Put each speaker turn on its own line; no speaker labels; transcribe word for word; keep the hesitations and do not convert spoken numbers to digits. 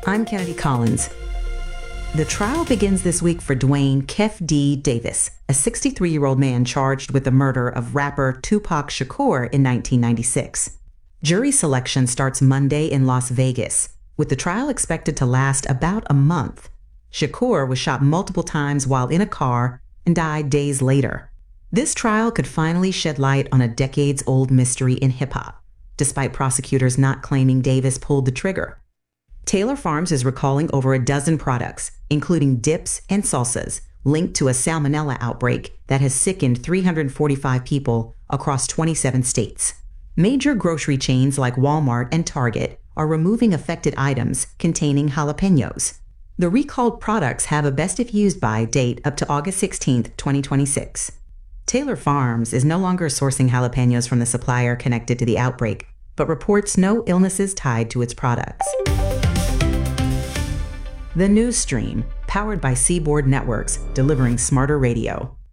I'm Kennedy Collins. The trial begins this week for Duane Kef D. Davis, a sixty-three-year-old man charged with the murder of rapper Tupac Shakur in nineteen ninety-six. Jury selection starts Monday in Las Vegas, with the trial expected to last about a month. Shakur was shot multiple times while in a car and died days later. This trial could finally shed light on a decades-old mystery in hip-hop, despite prosecutors not claiming Davis pulled the trigger. Taylor Farms is recalling over a dozen products, including dips and salsas, linked to a salmonella outbreak that has sickened three hundred forty-five people across twenty-seven states. Major grocery chains like Walmart and Target are removing affected items containing jalapenos. The recalled products have a best-if-used-by date up to August sixteenth, twenty twenty-six. Taylor Farms is no longer sourcing jalapenos from the supplier connected to the outbreak, but reports no illnesses tied to its products. The News Stream, powered by Seaboard Networks, delivering smarter radio.